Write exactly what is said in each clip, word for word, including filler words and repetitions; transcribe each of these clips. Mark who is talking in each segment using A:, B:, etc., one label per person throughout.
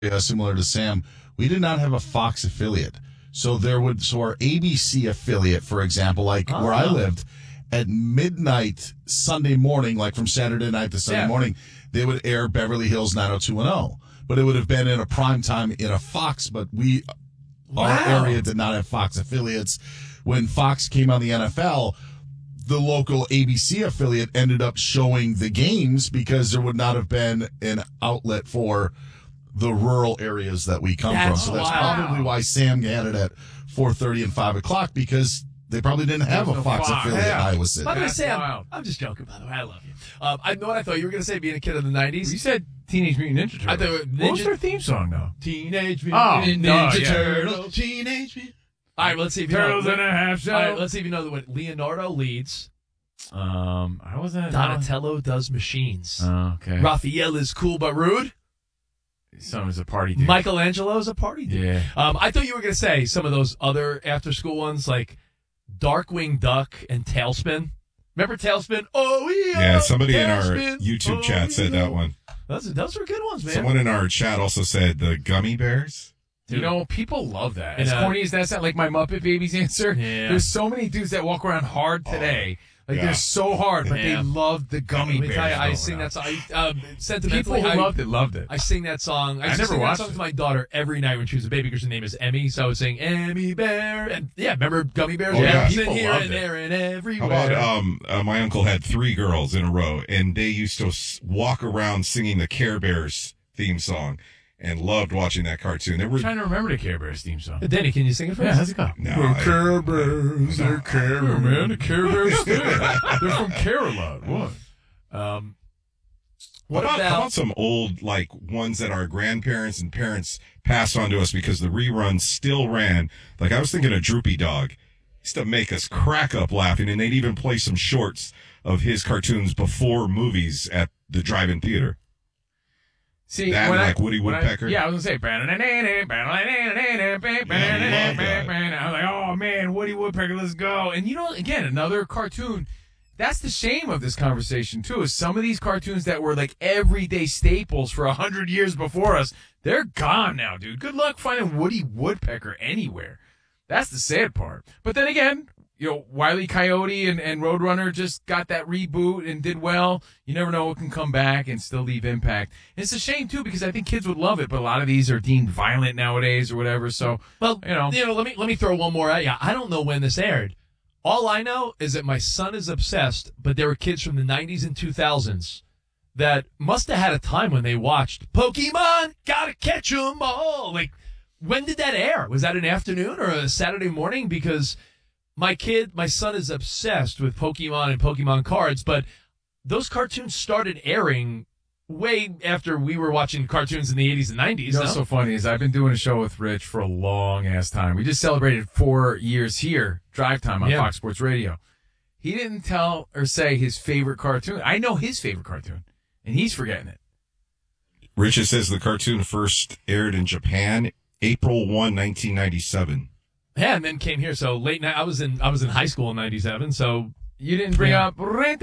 A: uh, similar to Sam, we did not have a Fox affiliate. So there would, so our A B C affiliate, for example, like
B: Oh.
A: where I lived, at midnight Sunday morning, like from Saturday night to Sunday
B: Yeah.
A: morning, they would air Beverly Hills nine oh two one oh. But it would have been in a prime time in a Fox, but we,
B: Wow.
A: our area did not have Fox affiliates. When Fox came on the N F L, the local A B C affiliate ended up showing the games because there would not have been an outlet for the rural areas that we come
B: That's
A: from. So that's
B: wild.
A: probably why Sam had it at four thirty and five o'clock, because they probably didn't have
C: There's
A: a
C: no
A: Fox
C: Fox.
A: affiliate
C: Yeah.
A: in Iowa City.
B: By the way,
C: That's
B: Sam,
C: wild.
B: I'm just joking, by the way. I love you. Um, I know what I thought you were going to say, being a kid of the nineties.
C: You said Teenage Mutant Ninja Turtles.
B: I thought
C: What was
B: Ninja-
C: their theme song, though?
B: Teenage
C: Oh,
B: Mutant
C: duh,
B: Ninja
C: yeah.
B: Turtles. Teenage Mutant. All right, let's see if you
C: Turtles
B: know.
C: and a half
B: All right,
C: shell.
B: let's see if you know what Leonardo leads.
C: Um, I wasn't.
B: Donatello does machines.
C: Oh, okay.
B: Raphael is cool but rude.
C: Someone's a party dude.
B: Michelangelo's a party dude.
C: Yeah.
B: Um, I thought you were going to say some of those other after school ones like Darkwing Duck and Tailspin. Remember Tailspin? Oh, yeah.
D: Yeah, somebody in our
B: Tailspin.
D: YouTube
B: Oh,
D: chat said
B: yeah.
D: that one.
B: Those, those were good ones, man.
D: Someone in our chat also said the gummy bears.
C: You know, people love that.
B: And,
C: As
B: uh,
C: corny as that sounds, like my Muppet Babies answer.
B: Yeah.
C: There's so many dudes that walk around hard today. Like
D: yeah.
C: they're so hard, but
B: Yeah.
C: they love the gummy
B: Let me
C: bears.
B: tell you, I
C: going
B: sing
C: on.
B: that song. I, um,
C: People
B: sentimentally,
C: who
B: I,
C: loved it loved it.
B: I sing that song. I,
C: I
B: used to
C: never
B: sing that
C: watched
B: song
C: it.
B: to my daughter every night when she was a baby because her name is Emmy. So I would sing Emmy Bear. And yeah, remember Gummy Bears?
D: Oh, yeah.
B: Bouncing
C: People
B: here
C: loved
B: and
C: it.
B: there and
D: How
B: everywhere.
D: about um? Uh, my uncle had three girls in a row, and they used to s- walk around singing the Care Bears theme song, and loved watching that cartoon. They were
C: I'm trying to remember the Care Bears theme song.
B: Danny, can you sing it for
C: Yeah,
B: us?
C: how's it go?
D: no,
C: The
D: I-
C: Care Bears, they're Care
D: no.
C: man. The Care Bears thing. They're from Carolina. What?
B: Um,
D: What
B: what
D: about, how
B: about,
D: about some old, like, ones that our grandparents and parents passed on to us because the reruns still ran? Like, I was thinking of Droopy Dog. Used to make us crack up laughing, and they'd even play some shorts of his cartoons before movies at the drive-in theater.
C: See,
D: That
C: when
D: and
C: I,
D: like Woody
C: when I-
D: Woodpecker?
C: yeah, I was gonna say. I was like, oh man, Woody Woodpecker, let's go. And you know, again, another cartoon. That's the shame of this conversation too. Is some of these cartoons that were like everyday staples for a hundred years before us, they're gone now, dude. Good luck finding Woody Woodpecker anywhere. That's the sad part. But then again, you know, Wile E. Coyote and, and Roadrunner just got that reboot and did well. You never know what can come back and still leave impact. And it's a shame, too, because I think kids would love it, but a lot of these are deemed violent nowadays or whatever. So,
B: well,
C: you know.
B: you know, let me let me throw one more at you. I don't know when this aired. All I know is that my son is obsessed, but there were kids from the nineties and two thousands that must have had a time when they watched Pokemon, gotta catch 'em all. Like, when did that air? Was that an afternoon or a Saturday morning? Because my kid, my son is obsessed with Pokemon and Pokemon cards, but those cartoons started airing way after we were watching cartoons in the eighties and nineties.
C: You know
B: no?
C: what's so funny is I've been doing a show with Rich for a long ass time. We just celebrated four years here, Drive Time on
B: Yeah.
C: Fox Sports Radio. He didn't tell or say his favorite cartoon. I know his favorite cartoon, and he's forgetting it.
D: Richard says the cartoon first aired in Japan April first, nineteen ninety-seven.
B: Yeah, and then came here. So late night. I was in I was in high school in ninety-seven. So
C: You didn't bring
B: Yeah.
C: up.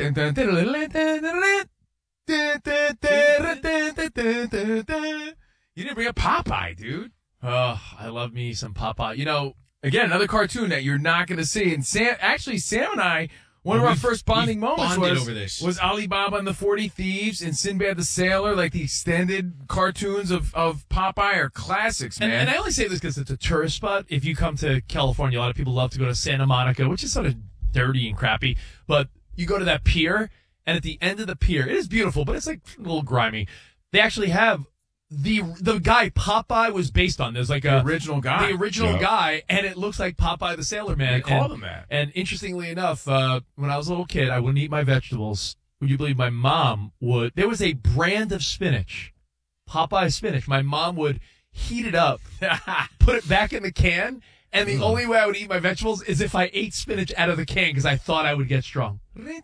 C: You didn't bring up Popeye, dude.
B: uh, I love me some Popeye. You know,
C: Again, another cartoon that you're not going to see. And Sam, actually, Sam and I, one of our
E: We've-
C: first bonding
E: we've
C: moments
E: bonded
C: was
E: over this.
C: was Alibaba and the forty Thieves and Sinbad the Sailor. Like the extended cartoons of, of Popeye are classics, man.
B: and, and I only say this because it's a tourist spot. If you come to California, a lot of people love to go to Santa Monica, which is sort of dirty and crappy. But you go to that pier, and at the end of the pier, it is beautiful, but it's like a little grimy. They actually have the the guy Popeye was based on. There's like
C: the
B: a
C: original guy.
B: the original
D: Yeah.
B: guy, and it looks like Popeye the Sailor Man.
C: They called
B: and,
C: him that.
B: And interestingly enough, uh, when I was a little kid, I wouldn't eat my vegetables. Would you believe my mom would? There was a brand of spinach, Popeye spinach. My mom would heat it up, put it back in the can, and the only way I would eat my vegetables is if I ate spinach out of the can because I thought I would get strong.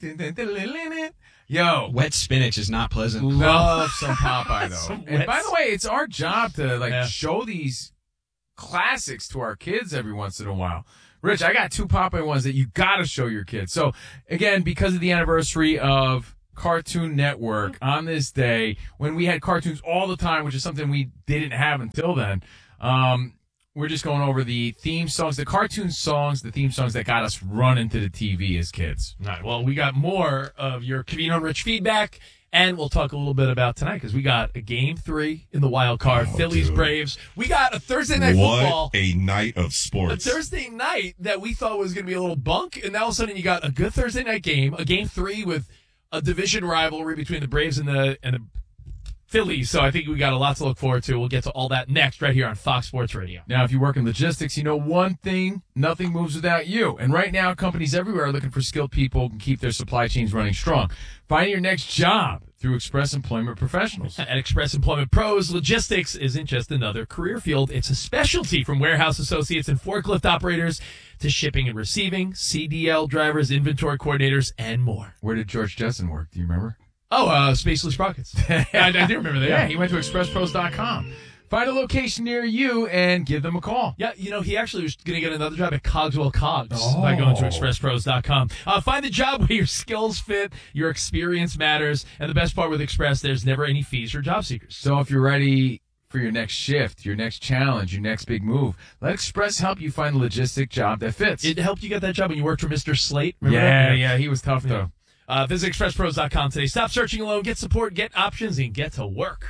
C: Yo,
E: Wet spinach is not pleasant.
C: love some Popeye though.
B: Some
C: And
B: wet
C: by the way, it's our job to like
B: Yeah.
C: show these classics to our kids every once in a while. Rich, I got two Popeye ones that you got to show your kids. So again, because of the anniversary of Cartoon Network on this day when we had cartoons all the time, which is something we didn't have until then. Um, we're just going over the theme songs, the cartoon songs, the theme songs that got us running to the T V as kids.
B: All right, well, we got more of your Covino and Rich feedback, and we'll talk a little bit about tonight because we got a game three in the wild card,
D: Oh,
B: Phillies
D: dude.
B: Braves. We got a Thursday night
D: What
B: football.
D: a night of
B: A
D: sports.
B: Thursday night that we thought was going to be a little bunk, and now all of a sudden you got a good Thursday night game, a game three with a division rivalry between the Braves and the and the Phillies. So I think we got a lot to look forward to. We'll get to all that next right here on Fox Sports Radio.
C: Now, if you work in logistics, you know one thing, nothing moves without you. And right now, companies everywhere are looking for skilled people who can keep their supply chains running strong. Finding your next job through Express Employment Professionals.
B: At Express Employment Pros, logistics isn't just another career field. It's a specialty, from warehouse associates and forklift operators to shipping and receiving, C D L drivers, inventory coordinators, and more.
C: Where did George Jetson work? Do you remember?
B: Oh, uh, Spaceless Sprockets. I, I do remember that.
C: Yeah, he went to express pros dot com. Find a location near you and give them a call.
B: Yeah, you know, he actually was going to get another job at Cogswell Cogs by going to express pros dot com. Uh, find the job where your skills fit, your experience matters, and the best part with Express, there's never any fees for job seekers.
C: So if you're ready for your next shift, your next challenge, your next big move, let Express help you find the logistic job that fits.
B: It helped you get that job when you worked for Mister Slate. Remember
C: yeah,
B: that?
C: yeah, he was tough, though.
B: Uh, visit express pros dot com today. Stop searching alone. Get support, get options, and get to work.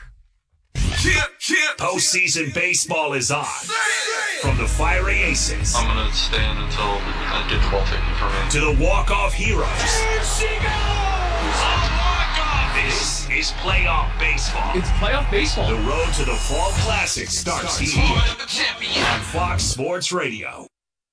E: Postseason baseball is on. From the fiery aces
F: I'm going to stand until I get the ball taken from me.
E: to the walk-off heroes. Here she goes! A walk-off! This is playoff baseball.
B: It's playoff baseball.
E: The road to the Fall Classic starts here on Fox Sports Radio.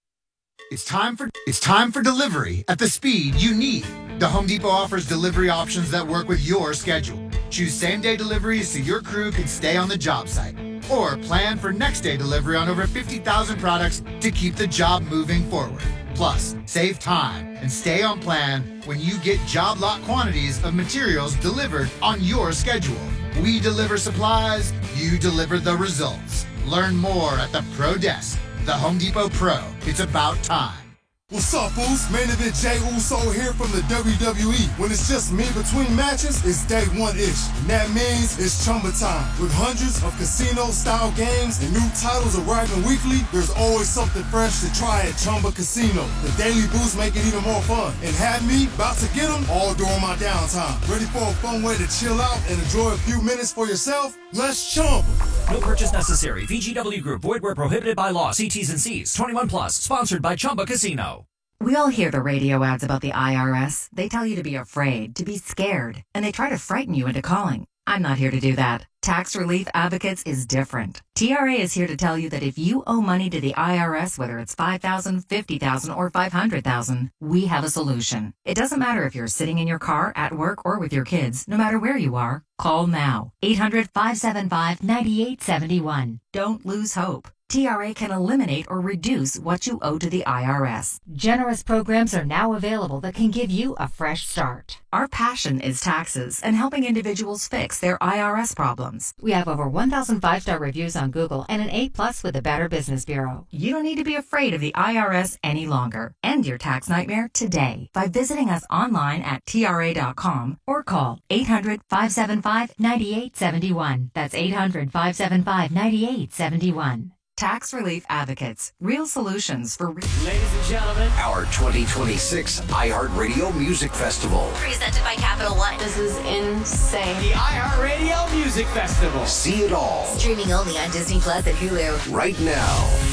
G: It's time for it's time for delivery at the speed you need. The Home Depot offers delivery options that work with your schedule. Choose same-day deliveries so your crew can stay on the job site. Or plan for next-day delivery on over fifty thousand products to keep the job moving forward. Plus, save time and stay on plan when you get job lot quantities of materials delivered on your schedule. We deliver supplies, you deliver the results. Learn more at the Pro Desk. The Home Depot Pro. It's about time.
H: What's up, Uso? Main event Jay Uso here from the W W E. When it's just me between matches, it's day one-ish. And that means it's Chumba time. With hundreds of casino-style games and new titles arriving weekly, there's always something fresh to try at Chumba Casino. The daily boosts make it even more fun. And have me about to get them all during my downtime. Ready for a fun way to chill out and enjoy a few minutes for yourself? Let's Chumba.
I: No purchase necessary. V G W Group. Void where prohibited by law. See T's and C's. twenty-one plus. Sponsored by Chumba Casino.
J: We all hear the radio ads about the I R S. They tell you to be afraid, to be scared, and they try to frighten you into calling. I'm not here to do that. Tax Relief Advocates is different. T R A is here to tell you that if you owe money to the I R S, whether it's five thousand dollars, fifty thousand dollars, or five hundred thousand dollars, we have a solution. It doesn't matter if you're sitting in your car, at work, or with your kids. No matter where you are, call now. eight hundred, five seven five, nine eight seven one. Don't lose hope. T R A can eliminate or reduce what you owe to the I R S. Generous programs are now available that can give you a fresh start. Our passion is taxes and helping individuals fix their I R S problems. We have over one thousand five-star reviews on Google and an A plus with the Better Business Bureau. You don't need to be afraid of the I R S any longer. End your tax nightmare today by visiting us online at T R A dot com or call eight hundred, five seven five, nine eight seven one. That's eight hundred, five seven five, nine eight seven one. Tax Relief Advocates. Real solutions for... Re-
I: Ladies and gentlemen,
K: our twenty twenty-six iHeartRadio Music Festival.
L: Presented by Capital One.
M: This is insane.
I: The iHeartRadio Music Festival.
K: See it all.
L: Streaming only on Disney Plus and Hulu.
K: Right now.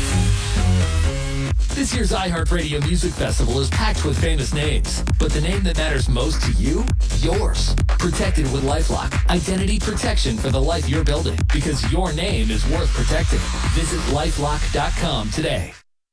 N: This year's iHeartRadio Music Festival is packed with famous names, but the name that matters most to you? Yours. Protected with LifeLock. Identity protection for the life you're building, because your name is worth protecting. Visit lifelock dot com today.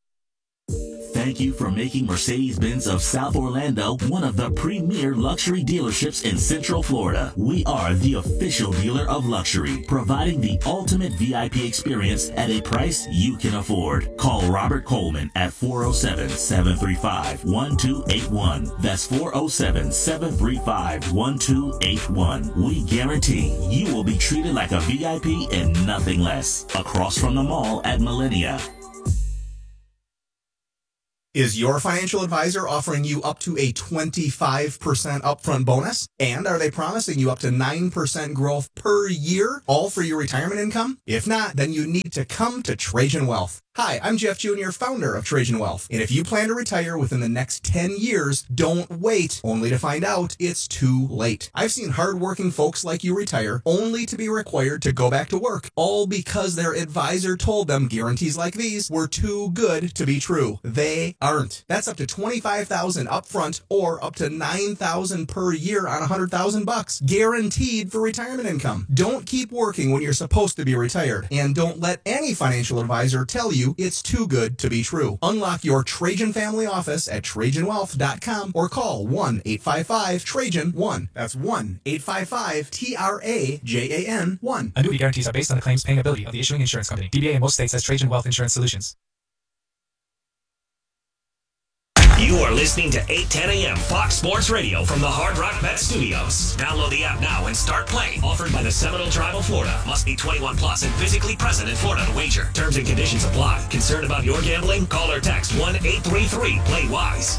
O: Thank you for making Mercedes-Benz of South Orlando one of the premier luxury dealerships in Central Florida. We are the official dealer of luxury, providing the ultimate V I P experience at a price you can afford. Call Robert Coleman at four oh seven, seven three five, one two eight one. That's four oh seven, seven three five, one two eight one. We guarantee you will be treated like a V I P and nothing less. Across from the mall at Millennia.
M: Is your financial advisor offering you up to a twenty-five percent upfront bonus? And are they promising you up to nine percent growth per year, all for your retirement income? If not, then you need to come to Trajan Wealth. Hi, I'm Jeff Junior, founder of Trajan Wealth. And if you plan to retire within the next ten years, don't wait only to find out it's too late. I've seen hardworking folks like you retire only to be required to go back to work, all because their advisor told them guarantees like these were too good to be true. They aren't. That's up to twenty-five thousand dollars upfront or up to nine thousand dollars per year on one hundred thousand bucks, guaranteed for retirement income. Don't keep working when you're supposed to be retired, and don't let any financial advisor tell you it's too good to be true. Unlock your Trajan family office at Trajan Wealth dot com or call one eight five five Trajan one. That's one eight five five T R A J A N one.
P: Annuity guarantees are based on the claims paying ability of the issuing insurance company. D B A in most states has Trajan Wealth Insurance Solutions.
E: You are listening to eight ten a.m. Fox Sports Radio from the Hard Rock Bet Studios. Download the app now and start playing. Offered by the Seminole Tribe of Florida. Must be twenty-one plus and physically present in Florida to wager. Terms and conditions apply. Concerned about your gambling? Call or text one eight three three play wise.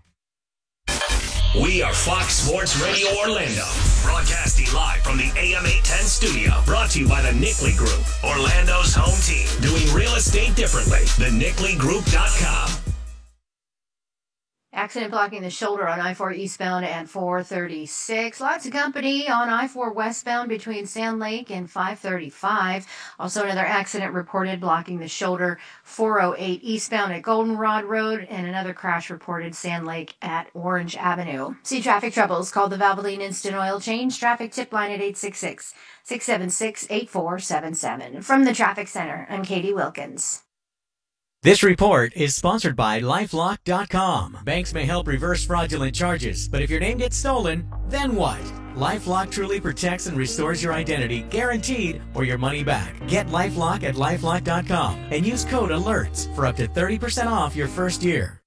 E: We are Fox Sports Radio Orlando. Broadcasting live from the A M eight ten studio. Brought to you by the Nickley Group. Orlando's home team. Doing real estate differently. the nickley group dot com.
Q: Accident blocking the shoulder on I four eastbound at four thirty-six. Lots of company on I four westbound between Sand Lake and five thirty-five. Also another accident reported blocking the shoulder four oh eight eastbound at Goldenrod Road, and another crash reported Sand Lake at Orange Avenue. See traffic troubles? Call the Valvoline Instant Oil Change traffic tip line at eight six six, six seven six, eight four seven seven. From the Traffic Center, I'm Katie Wilkins.
R: This report is sponsored by LifeLock dot com. Banks may help reverse fraudulent charges, but if your name gets stolen, then what? LifeLock truly protects and restores your identity, guaranteed, or your money back. Get LifeLock at LifeLock dot com and use code ALERTS for up to thirty percent off your first year.